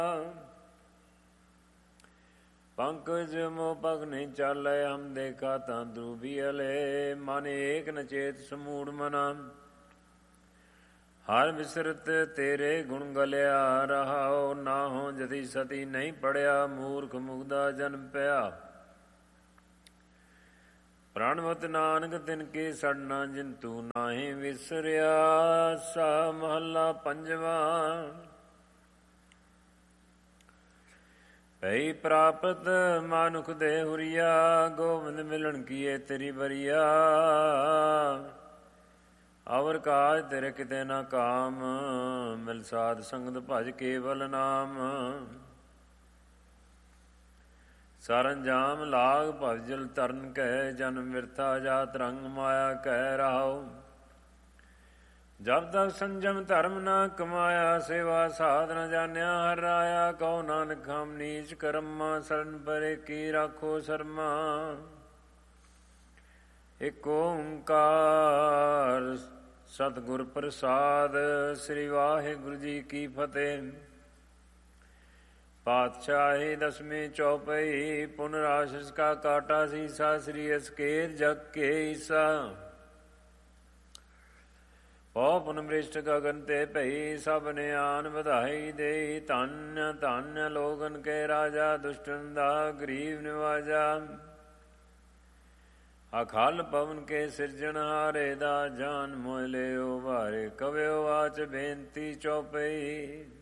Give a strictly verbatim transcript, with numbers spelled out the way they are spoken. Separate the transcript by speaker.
Speaker 1: ਪੰਕਜ ਮੋਹ ਪਗ ਨਹੀਂ ਚਾਲੇ, ਹਮ ਦੇਖਾ ਤਾਂ ਦੂਬੀ ਹਲੇ। ਮਨ ਏਕ ਨ ਚੇਤ ਸਮੂੜ ਮਨਾ, ਹਰ ਵਿਸਰਤ ਤੇਰੇ ਗੁਣ ਗਲਿਆ। ਰਹਾਉ ਨਾਹੋ ਜਤੀ ਸਤੀ ਨਹੀਂ ਪੜਿਆ, ਮੂਰਖ ਮੁਗਦਾ ਜਨਮ ਪਿਆ। ਪ੍ਰਣਵਤ ਨਾਨਕ ਤਿਨ ਕੀ ਸੜਨਾ, ਜਿਨ ਤੂੰ ਨਾਹੀਂ ਵਿਸਰਿਆ। ਸਾ ਮਹੱਲਾ ਪੰਜਵਾ। ਭਈ ਪ੍ਰਾਪਤ ਮਾਨੁਖ ਦੇ ਹੁਰੀਆ, ਗੋਬਿੰਦ ਮਿਲਣ ਕੀਏ ਤੇਰੀ ਬਰੀਆ। ਅਵਰ ਕਾਜ ਤੇਰੇ ਕਿਤੇ ਨਾ ਕਾਮ, ਮਿਲ ਸਾਧ ਸੰਗਤ ਭਜ ਕੇਵਲ ਨਾਮ। ਸਰੰਜਾਮ ਲਾਗ ਭਵਜਲ ਤਰਨ ਕਹਿ, ਜਨਮ ਮਿਰਥਾ ਜਾਤ ਰੰਗ ਮਾਇਆ ਕਹਿ। ਰਹਾਉ ਜਬ ਤਕ ਸੰਜਮ ਧਰਮ ਨਾ ਕਮਾਇਆ, ਸੇਵਾ ਸਾਧ ਨ ਜਾਣਿਆ ਹਰ ਰਾਇਆ। ਕਹੋ ਨਾਨਕ ਹਮ ਨੀਚ ਕਰਮਾ, ਸਰਨ ਪਰੇ ਕੀ ਰਾਖੋ ਸ਼ਰਮਾ। ਇਕ ਓੰਕਾਰ ਸਤਿਗੁਰ ਪ੍ਰਸਾਦ, ਸ੍ਰੀ ਵਾਹਿਗੁਰੂ ਜੀ ਕੀ ਫਤਿਹ। ਪਾਤਸ਼ਾਹੀ ਦਸਵੀਂ ਚੌਪਈ, ਪੁਨਰ ਆਸ਼ਿਸ਼ ਕਾ ਕਾਟਾ ਸੀਸਾ। ਸ੍ਰੀ ਅਸਕੇਤ ਜਗ ਕੇ ਈਸਾ, ਪਉ ਪੁਨ ਮ੍ਰਿਸ਼ਟ ਗਗਨ ਤੇ ਭਈ। ਸਭ ਨੇ ਆਨ ਵਧਾਈ ਦੇਈ, ਧੰਨ ਧੰਨ ਲੋਗਨ ਕੇ ਰਾਜਾ। ਦੁਸ਼ਟਨ ਦਾ ਗਰੀਬ ਨਿਵਾਜਾ, ਅਖਲ ਪਵਨ ਕੇ ਸਿਰਜਣਹਾਰੇ। ਦਾ ਜਾਨ ਮੋਹ ਲਿਓ ਵਾਰੇ, ਕਵਿਓ ਵਾਚ ਬੇਨਤੀ ਚੌਪਈ।